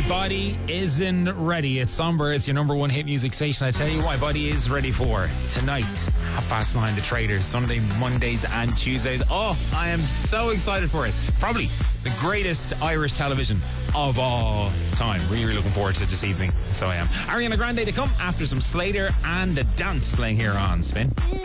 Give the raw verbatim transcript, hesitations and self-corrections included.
Body isn't ready. It's Somber. It's your number one hit music station. I tell you why Body is ready for tonight, half past nine, The Traders, Sunday, Mondays and Tuesdays. Oh, I am so excited for it. Probably the greatest Irish television of all time. Really, really looking forward to it this evening. So I am. Ariana Grande to come after some Slater and a dance playing here on Spin.